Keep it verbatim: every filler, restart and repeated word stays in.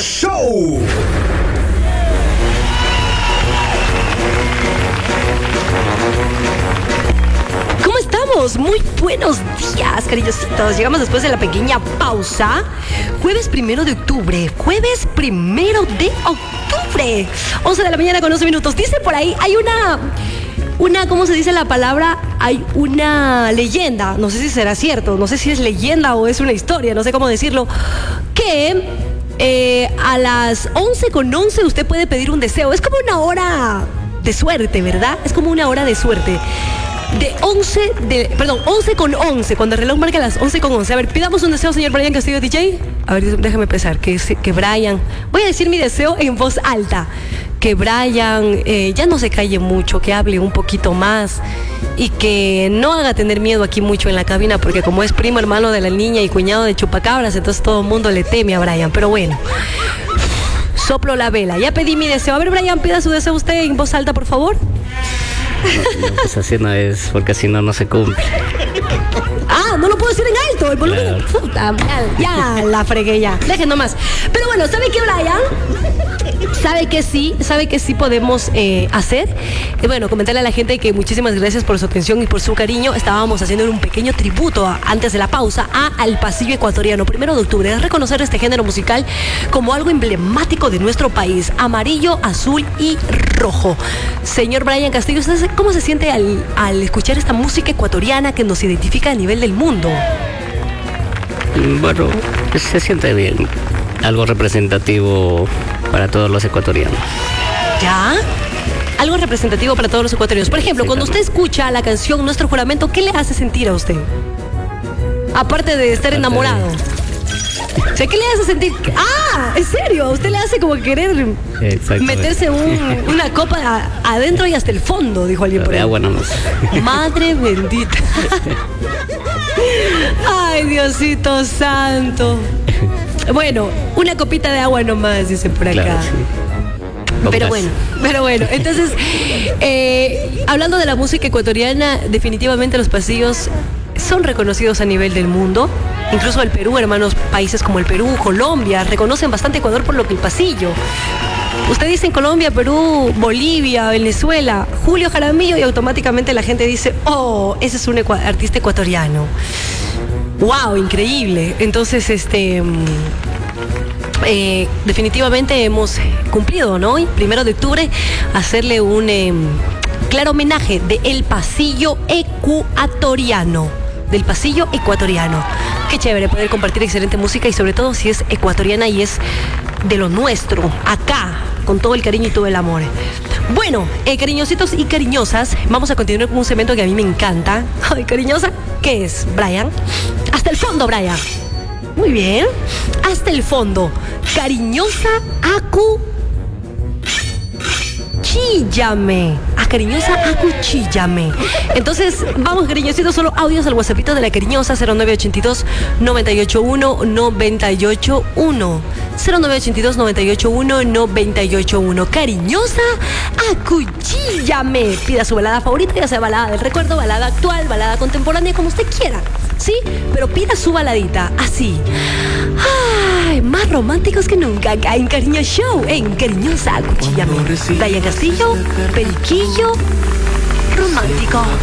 Show. ¿Cómo estamos? Muy buenos días, cariñositos. Llegamos después de la pequeña pausa. Jueves primero de octubre. Jueves primero de octubre. once de la mañana con once minutos. Dice por ahí, hay una... Una, ¿cómo se dice la palabra? Hay una leyenda, no sé si será cierto, no sé si es leyenda o es una historia, no sé cómo decirlo, que eh, a las once con once usted puede pedir un deseo. Es como una hora de suerte, ¿verdad? Es como una hora de suerte. De once, de, perdón, once con once, cuando el reloj marca las once con once. A ver, pidamos un deseo, señor Brian Castillo, D J. A ver, déjame pensar, que, que Brian... Voy a decir mi deseo en voz alta. Que Brian eh, ya no se calle mucho, que hable un poquito más y que no haga tener miedo aquí mucho en la cabina, porque como es primo hermano de la niña y cuñado de Chupacabras, entonces todo el mundo le teme a Brian. Pero bueno, soplo la vela. Ya pedí mi deseo. A ver, Brian, pida su deseo usted en voz alta, por favor. No, no, pues así no es, porque si no, no se cumple. Ah, no lo puedo decir en alto, el volumen. Claro. Puta, ya, ya la fregué ya. Dejen nomás. Pero bueno, ¿sabe qué, Brian? ¿Sabe que sí? ¿Sabe que sí podemos eh, hacer? Y bueno, comentarle a la gente que muchísimas gracias por su atención y por su cariño. Estábamos haciendo un pequeño tributo a, antes de la pausa a Al Pasillo Ecuatoriano, primero de octubre. Es reconocer este género musical como algo emblemático de nuestro país. Amarillo, azul y rojo. Señor Brian Castillo, ¿usted cómo se siente al, al escuchar esta música ecuatoriana que nos identifica a nivel del mundo? Bueno, pues se siente bien. Algo representativo para todos los ecuatorianos. ¿Ya? Algo representativo para todos los ecuatorianos. Por ejemplo, Sí, cuando también. usted escucha la canción Nuestro Juramento, ¿qué le hace sentir a usted? Aparte de estar Aparte enamorado. O sea, ¿qué le hace sentir? ¡Ah! ¿En serio? ¿A usted le hace como querer Exactamente. meterse un- una copa a- adentro y hasta el fondo? Dijo alguien por De ahí. agua nomás. Madre bendita. Ay, Diosito santo. Bueno, una copita de agua nomás, dicen por acá. Claro, sí. Con Pero gas. bueno, pero bueno, entonces, eh, hablando de la música ecuatoriana, definitivamente los pasillos son reconocidos a nivel del mundo. Incluso el Perú, hermanos, países como el Perú, Colombia, reconocen bastante a Ecuador por lo que el pasillo. Usted dice en Colombia, Perú, Bolivia, Venezuela, Julio Jaramillo, y automáticamente la gente dice, oh, ese es un ecua- artista ecuatoriano. ¡Wow! Increíble. Entonces, este... mm, Eh, definitivamente hemos cumplido, ¿no? Y primero de octubre, hacerle un eh, claro homenaje de El Pasillo Ecuatoriano. Del Pasillo Ecuatoriano. Qué chévere poder compartir excelente música y sobre todo si es ecuatoriana y es de lo nuestro, acá, con todo el cariño y todo el amor. Bueno, eh, cariñositos y cariñosas, vamos a continuar con un segmento que a mí me encanta. Ay, cariñosa, ¿qué es, Brian? Hasta el fondo, Brian. Muy bien. Hasta el fondo. Cariñosa Aku Chíllame. A cariñosa Aku Chíllame. Entonces, vamos, cariñositos, solo audios al WhatsAppito de la cariñosa cero nueve ochenta y dos, noventa y ocho uno, noventa y ocho uno. cero nueve ochenta y dos, noventa y ocho uno, noventa y ocho uno. Cariñosa Aku Chíllame. Pida su balada favorita, ya sea balada del recuerdo, balada actual, balada contemporánea, como usted quiera. ¿Sí? Pero pida su baladita, así. Ay, más románticos que nunca acá en Cariño Show, en Cariñosa Cuchillame. Brian Castillo, Periquillo, romántico.